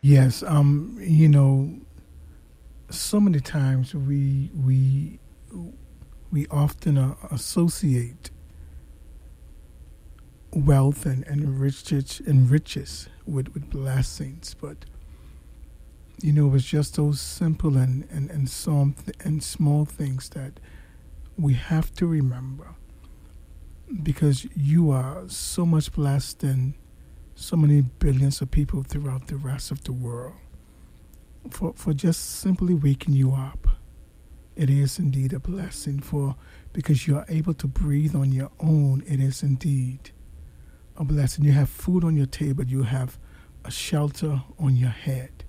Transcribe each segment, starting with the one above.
Yes, so many times we often associate wealth and riches with blessings, but it's just those simple and small things that we have to remember, because you are so much blessed than so many billions of people throughout the rest of the world. For just simply waking you up, it is indeed a blessing. Because you are able to breathe on your own, it is indeed a blessing. You have food on your table, you have a shelter on your head,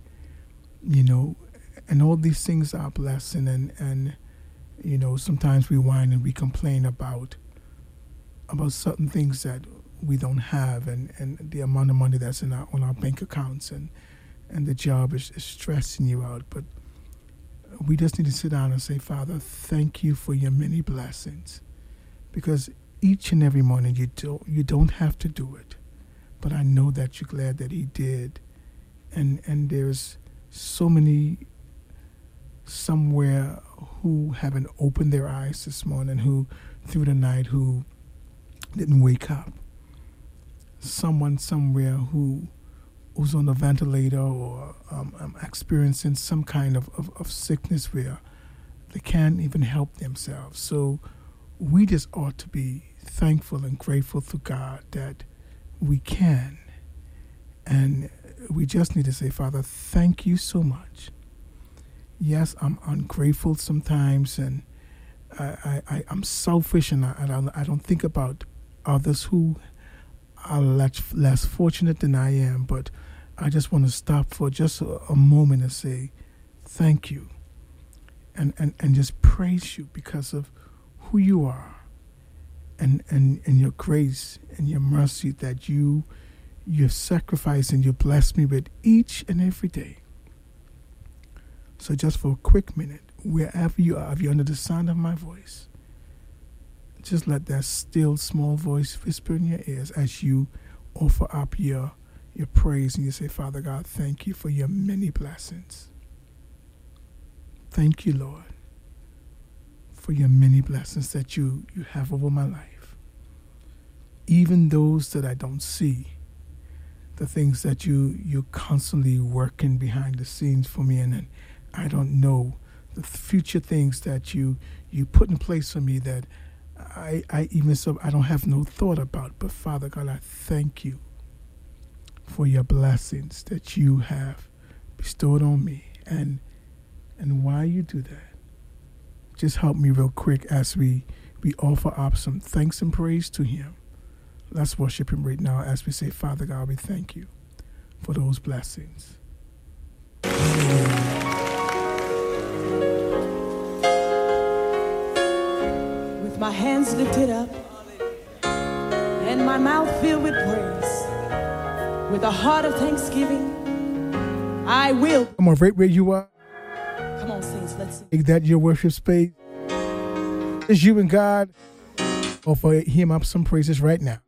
and all these things are a blessing. And sometimes we whine and we complain about certain things that we don't have, and the amount of money that's on our bank accounts, and the job is stressing you out. But we just need to sit down and say, Father, thank you for your many blessings, because each and every morning you don't have to do it, but I know that you're glad that he did. And there's so many somewhere who haven't opened their eyes this morning, who through the night who didn't wake up. Someone somewhere who's on a ventilator, or experiencing some kind of sickness where they can't even help themselves. So we just ought to be thankful and grateful to God that we can. And we just need to say, Father, thank you so much. Yes, I'm ungrateful sometimes, and I'm selfish, and I don't think about others who are less fortunate than I am, but I just want to stop for just a moment and say thank you, and just praise you because of who you are, and your grace and your mercy that you sacrifice and you bless me with each and every day. So just for a quick minute, wherever you are, if you're under the sound of my voice, just let that still small voice whisper in your ears as you offer up your praise, and you say, Father God, thank you for your many blessings. Thank you, Lord, for your many blessings that you have over my life. Even those that I don't see, the things that you're constantly working behind the scenes for me, and I don't know the future things that you put in place for me that I don't have no thought about. But Father God, I thank you for your blessings that you have bestowed on me. And while you do that, just help me real quick as we offer up some thanks and praise to him. Let's worship him right now as we say, Father God, we thank you for those blessings. With my hands lifted up and my mouth filled with praise, with a heart of thanksgiving, I will. Come on, right where you are. Come on, saints, let's sing. Make that your worship space. It's you and God. Offer him up some praises right now.